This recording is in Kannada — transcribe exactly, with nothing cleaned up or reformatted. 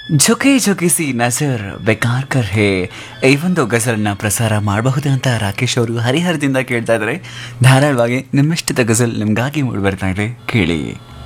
ಝುಕೆ ಝುಕಿಸಿ ನಜರ್ ಬೇಕಾರ ಕರ್ ಹೇ ಈ ಒಂದು ಗಜಲ್ನ ಪ್ರಸಾರ ಮಾಡಬಹುದು ಅಂತ ರಾಕೇಶ್ ಅವರು ಹರಿಹರದಿಂದ ಕೇಳ್ತಾ ಇದ್ದಾರೆ. ಧಾರಾಳವಾಗಿ ನಿಮ್ಮಿಷ್ಟದ ಗಜಲ್ ನಿಮ್ಗಾಗಿ ಮೂಡಿ ಬರ್ತಾ ಇದೆ, ಕೇಳಿ.